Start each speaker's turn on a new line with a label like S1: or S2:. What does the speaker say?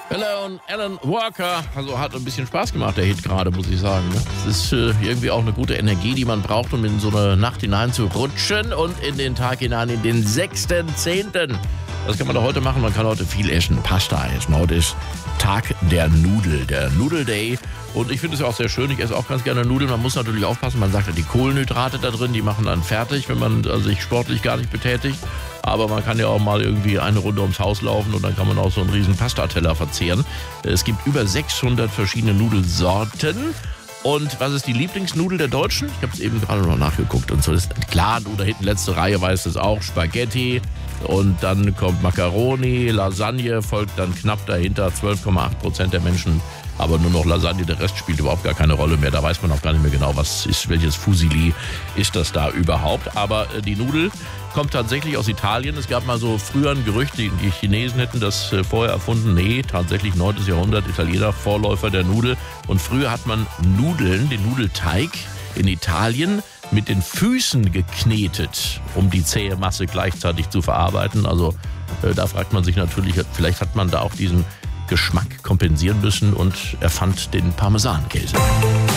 S1: Alan Walker, also hat ein bisschen Spaß gemacht, der Hit gerade, muss ich sagen. Es ist irgendwie auch eine gute Energie, die man braucht, um in so eine Nacht hinein zu rutschen und in den Tag hinein, in den 6.10. Das kann man doch heute machen, man kann heute viel essen, Pasta essen. Heute ist Tag der Nudel, der Noodle Day. Und ich finde es ja auch sehr schön, ich esse auch ganz gerne Nudeln. Man muss natürlich aufpassen, man sagt ja, die Kohlenhydrate da drin, die machen dann fertig, wenn man sich sportlich gar nicht betätigt. Aber man kann ja auch mal irgendwie eine Runde ums Haus laufen und dann kann man auch so einen riesen Pastateller verzehren. Es gibt über 600 verschiedene Nudelsorten. Und was ist die Lieblingsnudel der Deutschen? Ich habe es eben gerade noch nachgeguckt. Und so ist klar, du da hinten letzte Reihe weißt es auch, Spaghetti. Und dann kommt Macaroni, Lasagne, folgt dann knapp dahinter 12,8% der Menschen. Aber nur noch Lasagne, der Rest spielt überhaupt gar keine Rolle mehr. Da weiß man auch gar nicht mehr genau, was ist, welches Fusili ist das da überhaupt. Aber die Nudel kommt tatsächlich aus Italien. Es gab mal so früher ein Gerücht, die Chinesen hätten das vorher erfunden. Nee, tatsächlich 9. Jahrhundert, Italiener, Vorläufer der Nudel. Und früher hat man Nudeln, den Nudelteig in Italien mit den Füßen geknetet, um die zähe Masse gleichzeitig zu verarbeiten. Also da fragt man sich natürlich, vielleicht hat man da auch diesen Geschmack kompensieren müssen und erfand den Parmesankäse.